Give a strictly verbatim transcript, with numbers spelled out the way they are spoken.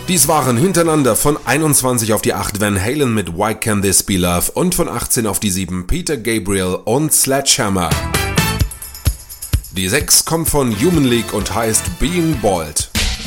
Dies waren hintereinander von einundzwanzig auf die acht Van Halen mit Why Can't This Be Love und von achtzehn auf die sieben Peter Gabriel und Sledgehammer. Die sechs kommt von Human League und heißt Being Bald.